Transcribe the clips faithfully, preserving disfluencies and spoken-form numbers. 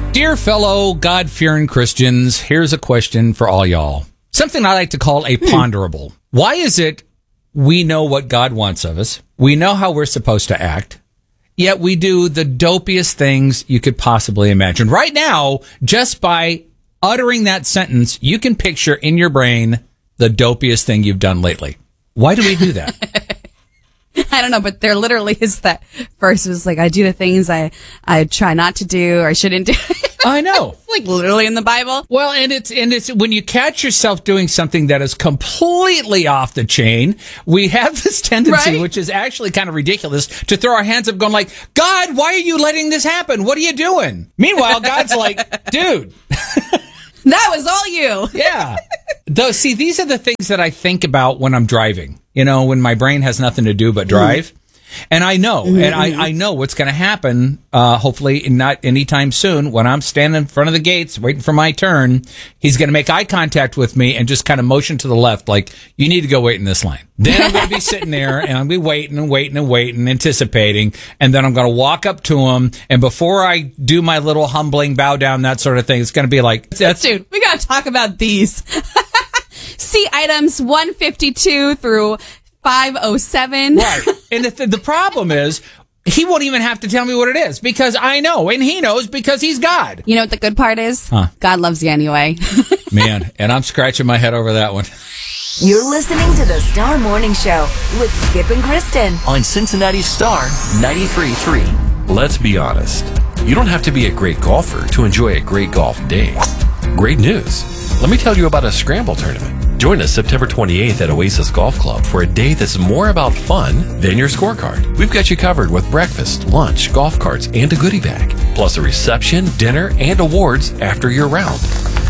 Dear fellow God-fearing Christians, here's a question for all y'all. Something I like to call a ponderable. Why is it we know what God wants of us, we know how we're supposed to act, yet we do the dopiest things you could possibly imagine? Right now, just by uttering that sentence, you can picture in your brain the dopiest thing you've done lately. Why do we do that? I don't know, but there literally is that verse. It was like, I do the things I, I try not to do or shouldn't do. I know. It's like literally in the Bible. Well, and it's and it's when you catch yourself doing something that is completely off the chain, we have this tendency, Right? which is actually kind of ridiculous, to throw our hands up going like, God, why are you letting this happen? What are you doing? Meanwhile, God's like, dude. That was all you. Yeah. Though, see, these are the things that I think about when I'm driving, you know, when my brain has nothing to do but drive. Mm. And I know, mm-hmm. and I, I know what's going to happen, uh, hopefully not anytime soon, when I'm standing in front of the gates waiting for my turn. He's going to make eye contact with me and just kind of motion to the left, like, you need to go wait in this line. Then I'm going to be sitting there, and I'm going to be waiting and waiting and waiting, anticipating, and then I'm going to walk up to him, and before I do my little humbling bow down, that sort of thing, it's going to be like, that's, dude, we got to talk about these. See items one fifty-two through five oh seven. Right. And the, the problem is, he won't even have to tell me what it is, because I know, and he knows because he's God. You know what the good part is? Huh. God loves you anyway. Man, and I'm scratching my head over that one. You're listening to the Star Morning Show with Skip and Kristen on Cincinnati Star ninety-three point three. Let's be honest. You don't have to be a great golfer to enjoy a great golf day. Great news. Let me tell you about a scramble tournament. Join us September twenty-eighth at Oasis Golf Club for a day that's more about fun than your scorecard. We've got you covered with breakfast, lunch, golf carts, and a goodie bag, plus a reception, dinner, and awards after your round.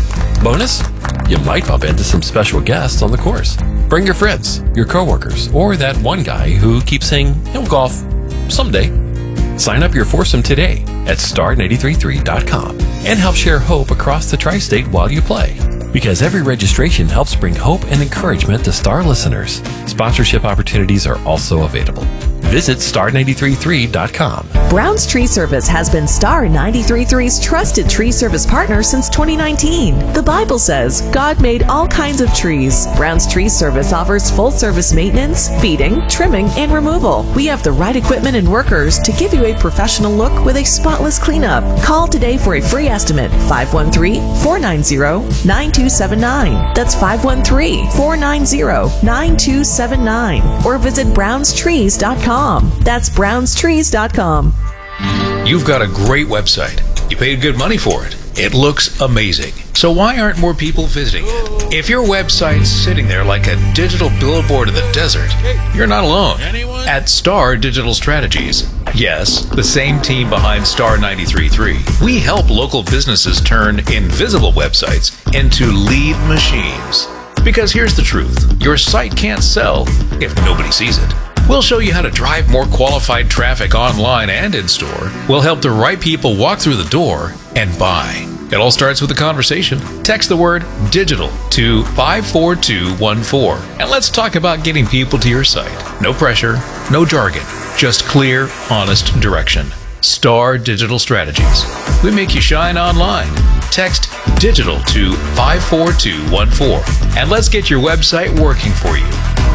Bonus? You might bump into some special guests on the course. Bring your friends, your coworkers, or that one guy who keeps saying he'll golf someday. Sign up your foursome today at star nine three three dot com and help share hope across the tri-state while you play. Because every registration helps bring hope and encouragement to Star listeners. Sponsorship opportunities are also available. Visit star nine three three dot com. Brown's Tree Service has been Star ninety-three point three's trusted tree service partner since twenty nineteen. The Bible says God made all kinds of trees. Brown's Tree Service offers full service maintenance, feeding, trimming, and removal. We have the right equipment and workers to give you a professional look with a spotless cleanup. Call today for a free estimate. five one three, four nine zero, nine two seven nine. That's five one three, four nine zero, nine two seven nine. Or visit browns trees dot com. That's browns trees dot com. You've got a great website. You paid good money for it. It looks amazing. So why aren't more people visiting it? If your website's sitting there like a digital billboard in the desert, you're not alone. At Star Digital Strategies, yes, the same team behind Star ninety-three point three, we help local businesses turn invisible websites into lead machines. Because here's the truth. Your site can't sell if nobody sees it. We'll show you how to drive more qualified traffic online and in-store. We'll help the right people walk through the door and buy. It all starts with a conversation. Text the word digital to five four two one four and let's talk about getting people to your site. No pressure, no jargon, just clear, honest direction. Star Digital Strategies. We make you shine online. Text digital to five four two one four and let's get your website working for you.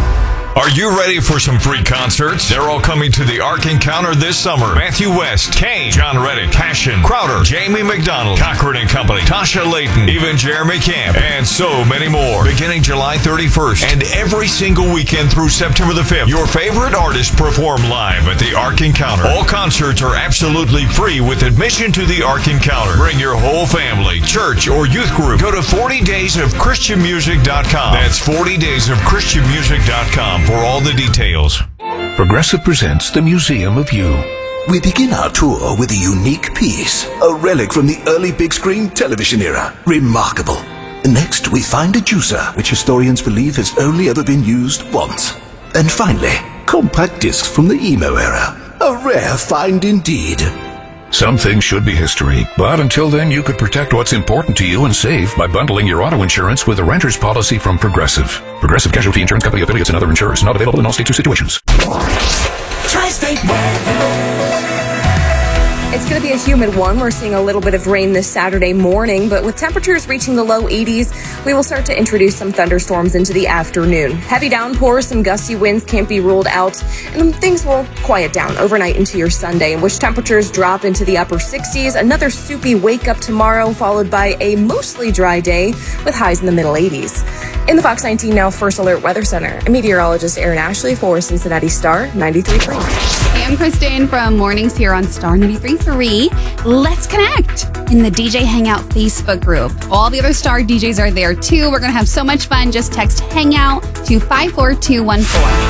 Are you ready for some free concerts? They're all coming to the Ark Encounter this summer. Matthew West, Kane, John Reddick, Passion, Crowder, Jamie McDonald, Cochran and Company, Tasha Layton, even Jeremy Camp, and so many more. Beginning July thirty-first and every single weekend through September the fifth, your favorite artists perform live at the Ark Encounter. All concerts are absolutely free with admission to the Ark Encounter. Bring your whole family, church, or youth group. Go to forty days of christian music dot com. That's forty days of christian music dot com. For all the details. Progressive presents the Museum of You. We begin our tour with a unique piece, a relic from the early big screen television era. Remarkable. Next, we find a juicer, which historians believe has only ever been used once. And finally, compact discs from the emo era. A rare find indeed. Some things should be history, but until then you could protect what's important to you and save by bundling your auto insurance with a renter's policy from Progressive. Progressive Casualty Insurance Company affiliates and other insurers. Not available in all states or situations. Tri-State Weather. It's going to be a humid one. We're seeing a little bit of rain this Saturday morning, but with temperatures reaching the low eighties, we will start to introduce some thunderstorms into the afternoon. Heavy downpours, some gusty winds can't be ruled out, and things will quiet down overnight into your Sunday, in which temperatures drop into the upper sixties. Another soupy wake up tomorrow, followed by a mostly dry day with highs in the middle eighties. In the Fox nineteen Now First Alert Weather Center, meteorologist Aaron Ashley for Cincinnati Star ninety-three point three. Hey, I'm Kristen from Mornings here on Star ninety-three point three. Let's connect in the D J Hangout Facebook group. All the other Star D Js are there too. We're going to have so much fun. Just text Hangout to five four two one four.